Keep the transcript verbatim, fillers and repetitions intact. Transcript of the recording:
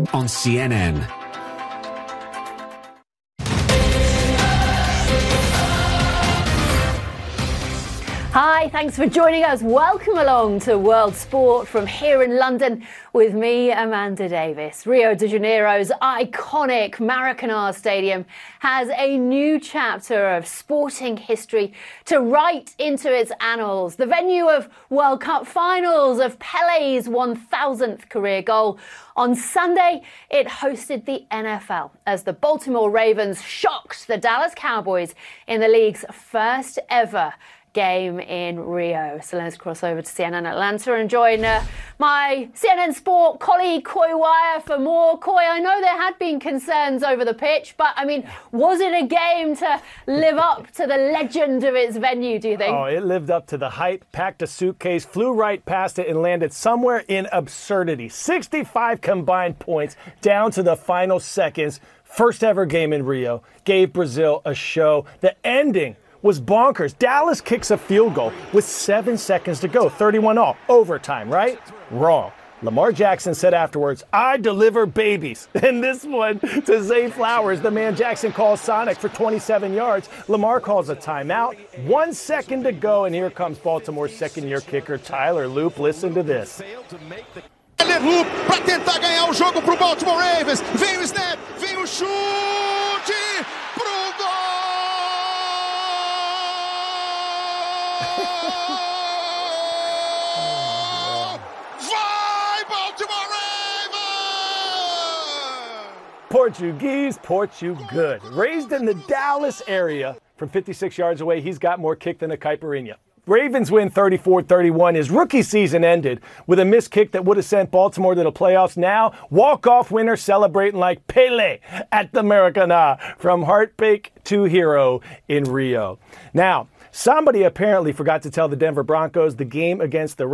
on C N N. Hi, thanks for joining us. Welcome along to World Sport from here in London with me, Amanda Davis. Rio de Janeiro's iconic Maracanã Stadium has a new chapter of sporting history to write into its annals. The venue of World Cup finals, of Pele's one thousandth career goal. On Sunday, it hosted the N F L as the Baltimore Ravens shocked the Dallas Cowboys in the league's first ever game in Rio. So let's cross over to C N N Atlanta and join uh, my C N N Sport colleague Coy Wire for more. Coy, I know there had been concerns over the pitch, but I mean, was it a game to live up to the legend of its venue, do you think? Oh, it lived up to the hype, packed a suitcase, flew right past it and landed somewhere in absurdity. sixty-five combined points down to the final seconds. First ever game in Rio. Gave Brazil a show. The ending was bonkers. Dallas kicks a field goal with seven seconds to go, thirty-one all. Overtime, right? Wrong. Lamar Jackson said afterwards, "I deliver babies." And this one to Zay Flowers, the man Jackson calls Sonic for twenty-seven yards. Lamar calls a timeout. One second to go, and here comes Baltimore's second-year kicker, Tyler Loop. Listen to this. Tyler Loop para tentar ganhar o jogo pro Baltimore Ravens. Vem o snap, vem o chute pro gol! Vai, Baltimore Ravens! Portuguese, Portu-good. Raised in the Dallas area from fifty-six yards away, he's got more kick than a caipirinha. Ravens win thirty-four thirty-one. His rookie season ended with a missed kick that would have sent Baltimore to the playoffs. Now, walk-off winner celebrating like Pele at the Maracanã, from heartbreak to hero in Rio. Now, somebody apparently forgot to tell the Denver Broncos the game against the